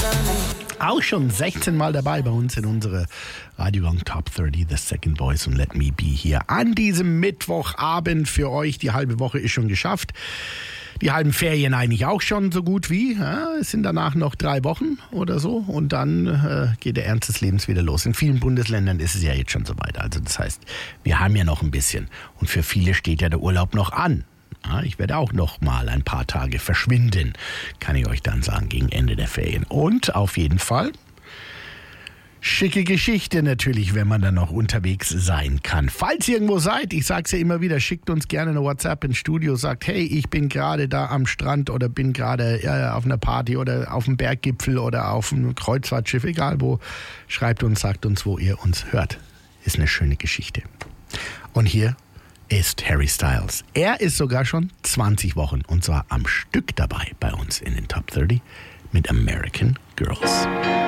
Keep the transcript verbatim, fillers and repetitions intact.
Auch schon sechzehn Mal dabei bei uns in unsere Radio Gong Top dreißig, The Second Voice und Let Me Be hier an diesem Mittwochabend für euch. Die halbe Woche ist schon geschafft. Die halben Ferien eigentlich auch schon so gut wie. Ja, es sind danach noch drei Wochen oder so und dann äh, geht der Ernst des Lebens wieder los. In vielen Bundesländern ist es ja jetzt schon soweit. Also das heißt, wir haben ja noch ein bisschen. Und für viele steht ja der Urlaub noch an. Ja, ich werde auch noch mal ein paar Tage verschwinden, kann ich euch dann sagen, gegen Ende der Ferien. Und auf jeden Fall schicke Geschichte natürlich, wenn man dann noch unterwegs sein kann. Falls ihr irgendwo seid, ich sag's ja immer wieder, schickt uns gerne eine WhatsApp ins Studio, sagt, hey, ich bin gerade da am Strand oder bin gerade äh, auf einer Party oder auf dem Berggipfel oder auf einem Kreuzfahrtschiff, egal wo. Schreibt uns, sagt uns, wo ihr uns hört. Ist eine schöne Geschichte. Und hier ist Harry Styles. Er ist sogar schon zwanzig Wochen und zwar am Stück dabei bei uns in den Top dreißig mit American Girls.